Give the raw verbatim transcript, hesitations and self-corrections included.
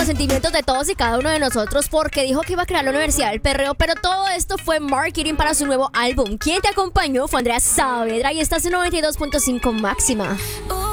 los sentimientos de todos y cada uno de nosotros porque dijo que iba a crear la Universidad del Perreo, pero todo esto fue marketing para su nuevo álbum. Quien te acompañó fue Andrea Saavedra y estás en noventa y dos punto cinco Máxima.